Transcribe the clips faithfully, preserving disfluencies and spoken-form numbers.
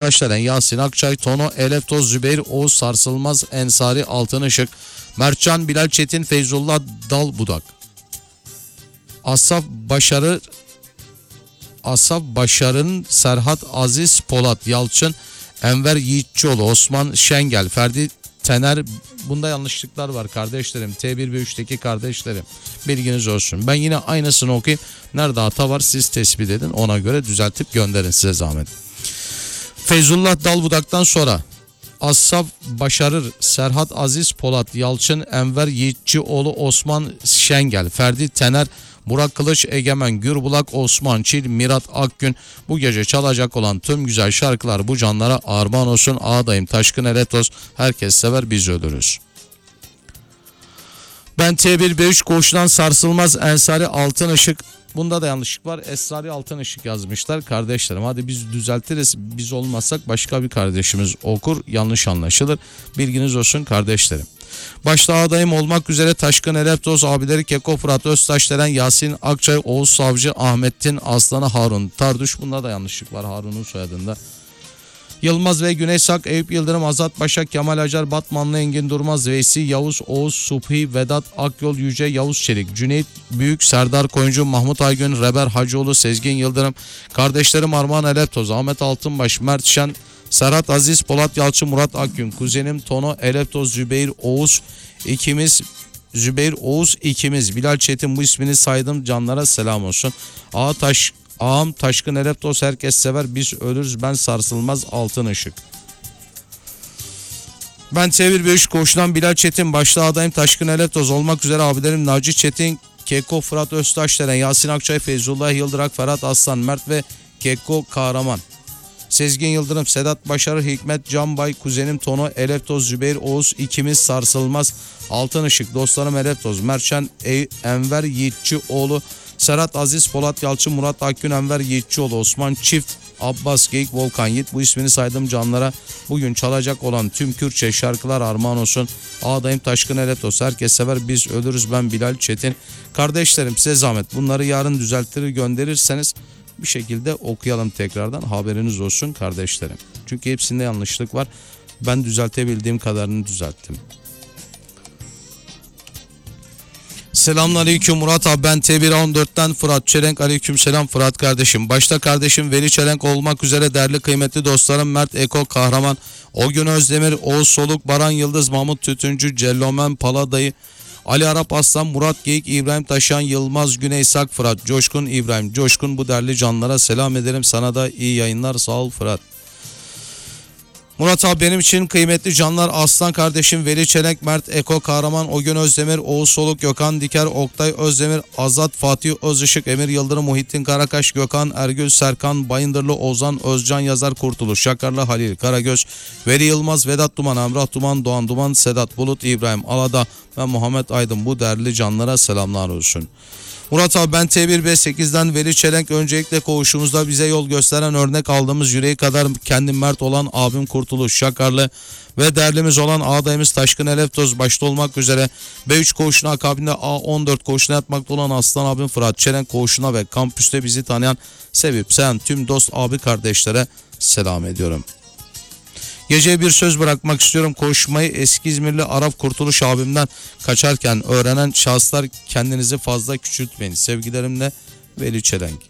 Östaşdelen, Yasin Akçay, Tono, Eleftoz, Zübeyir, Oğuz Sarsılmaz, Ensari, Altın Işık, Mertcan, Bilal Çetin, Feyzullah Dalbudak, Asaf Başarı, Asaf Başarın, Serhat Aziz Polat, Yalçın, Enver Yiğitçioğlu, Osman Şengel, Ferdi Tener. Bunda yanlışlıklar var kardeşlerim. T bir ve üçteki kardeşlerim. Bilginiz olsun. Ben yine aynısını okuyayım. Nerede hata var siz tespit edin. Ona göre düzeltip gönderin size zahmet. Feyzullah Dalbudak'tan sonra Asaf Başarır, Serhat Aziz Polat, Yalçın, Enver Yiğitçioğlu, Osman Şengel, Ferdi Tener, Burak Kılıç, Egemen Gürbulak, Osman Çil, Mirat Akgün. Bu gece çalacak olan tüm güzel şarkılar bu canlara armağan olsun. Ağdayım Taşkın Eletos. Herkes sever, biz ölürüz. Ben T bir B üç koğuştan Sarsılmaz, Ensari, Altın Işık. Bunda da yanlışlık var. Esrari Altın Işık yazmışlar. Kardeşlerim hadi biz düzeltiriz. Biz olmazsak başka bir kardeşimiz okur. Yanlış anlaşılır. Bilginiz olsun kardeşlerim. Başta adayım olmak üzere Taşkın Eleptoz abileri Keko, Fırat Öztaşdelen, Yasin Akçay, Oğuz Savcı, Ahmettin Aslanı, Harun Tarduş. Bunda da yanlışlık var Harun'un soyadında. Yılmaz ve Güney Sak, Eyüp Yıldırım, Azat Başak, Kemal Acar, Batmanlı, Engin Durmaz, Veysi, Yavuz, Oğuz, Subhi, Vedat Akyol, Yüce, Yavuz Çelik, Cüneyt Büyük, Serdar Koyuncu, Mahmut Aygün, Reber Hacıoğlu, Sezgin Yıldırım, kardeşlerim Armağan Eleptoz, Ahmet Altınbaş, Mert Şen, Serhat Aziz, Polat Yalçın, Murat Akgün, kuzenim Tono, Eleptoz, Zübeyir, Oğuz, ikimiz, Zübeyir, Oğuz, ikimiz, Bilal Çetin, bu ismini saydım, canlara selam olsun. Ağa Taş Ağam Taşkın Eleptos, herkes sever, biz ölürüz, ben Sarsılmaz, Altın Işık. Ben T bir B üç koğuştan Bilal Çetin, başta adayım Taşkın Eleptos olmak üzere abilerim Naci Çetin, Keko, Fırat Öztaşdelen, Yasin Akçay, Feyzullah Yıldırak, Ferhat Aslan, Mert ve Keko Kahraman. Sezgin Yıldırım, Sedat Başarı, Hikmet Canbay, kuzenim Tono, Eleptoz, Zübeyir, Oğuz, ikimiz Sarsılmaz, Altın Işık, dostlarım Eleptoz, Mertşen, Enver Yiğitçioğlu, Serhat Aziz, Polat Yalçın, Murat Akgün, Enver Yiğitçioğlu, Osman Çift, Abbas Geyik, Volkan Yiğit. Bu ismini saydım canlara. Bugün çalacak olan tüm Kürtçe şarkılar armağan olsun. Ağdayım Taşkın Eletos, herkes sever, biz ölürüz, ben Bilal Çetin. Kardeşlerim size zahmet bunları yarın düzelttirir gönderirseniz bir şekilde okuyalım tekrardan, haberiniz olsun kardeşlerim. Çünkü hepsinde yanlışlık var. Ben düzeltebildiğim kadarını düzelttim. Selamünaleyküm Murat abi, ben T bir on dörtten Fırat Çelenk. Aleykümselam Fırat kardeşim. Başta kardeşim Veli Çelenk olmak üzere değerli kıymetli dostlarım Mert Eko Kahraman, O Gün Özdemir, Oğuz Soluk, Baran Yıldız, Mahmut Tütüncü, Cellomen Paladayı, Ali Arap Aslan, Murat Geyik, İbrahim Taşan, Yılmaz Güneysak, Fırat Coşkun, İbrahim Coşkun, bu değerli canlara selam ederim. Sana da iyi yayınlar, sağ ol Fırat. Murat abi benim için kıymetli canlar Aslan kardeşim Veli Çelenk, Mert Eko Kahraman, O Gün Özdemir, Oğuz Soluk, Gökhan Diker, Oktay Özdemir, Azat, Fatih Özışık, Emir Yıldırım, Muhittin Karakaş, Gökhan Ergül, Serkan Bayındırlı, Ozan Özcan Yazar, Kurtuluş Şakarlı, Halil Karagöz, Veli Yılmaz, Vedat Duman, Emrah Duman, Doğan Duman, Sedat Bulut, İbrahim Alada ve Muhammed Aydın, bu değerli canlara selamlar olsun. Murat abi ben T bir B sekizden Veli Çelenk. Öncelikle koğuşumuzda bize yol gösteren, örnek aldığımız, yüreği kadar kendim mert olan abim Kurtuluş Şakarlı ve değerlimiz olan ağdayımız Taşkın Eleptoz başta olmak üzere B üç koğuşuna, akabinde A on dört koğuşuna yatmakta olan aslan abim Fırat Çelenk koğuşuna ve kampüste bizi tanıyan, sevip sayan tüm dost abi kardeşlere selam ediyorum. Geceye bir söz bırakmak istiyorum. Koşmayı eski İzmirli Arap Kurtuluş abimden kaçarken öğrenen şahıslar, kendinizi fazla küçültmeyin. Sevgilerimle Veli Çelenk.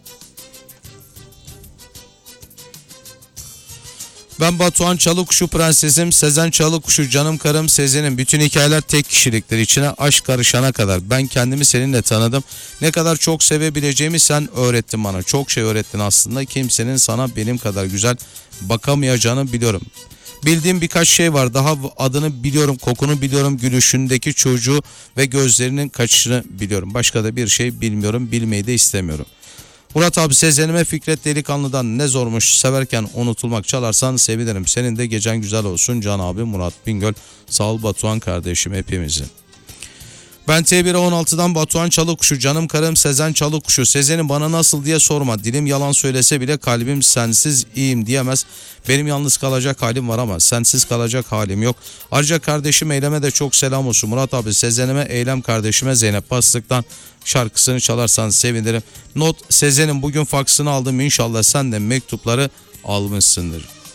Ben Batuhan Çalıkuşu prensesim, Sezen Çalıkuşu canım karım Sezen'im. Bütün hikayeler tek kişiliktir, içine aşk karışana kadar. Ben kendimi seninle tanıdım. Ne kadar çok sevebileceğimi sen öğrettin bana. Çok şey öğrettin aslında. Kimsenin sana benim kadar güzel bakamayacağını biliyorum. Bildiğim birkaç şey var. Daha adını biliyorum, kokunu biliyorum, gülüşündeki çocuğu ve gözlerinin kaçışını biliyorum. Başka da bir şey bilmiyorum, bilmeyi de istemiyorum. Murat abi Sezenime Fikret Delikanlı'dan ne zormuş severken unutulmak, çalarsan sevinirim. Senin de gecen güzel olsun Can abi Murat Bingöl. Sağ ol Batuhan kardeşim hepimizin. Ben T bir on altıdan Batuhan Çalıkuşu canım karım Sezen Çalıkuşu. Sezen'in bana nasıl diye sorma. Dilim yalan söylese bile kalbim sensiz iyiyim diyemez. Benim yalnız kalacak halim var ama sensiz kalacak halim yok. Ayrıca kardeşim Eylem'e de çok selam olsun. Murat abi Sezen'ime, Eylem kardeşime Zeynep Bastık'tan şarkısını çalarsan sevinirim. Not: Sezen'in bugün faksını aldım, inşallah sen de mektupları almışsındır.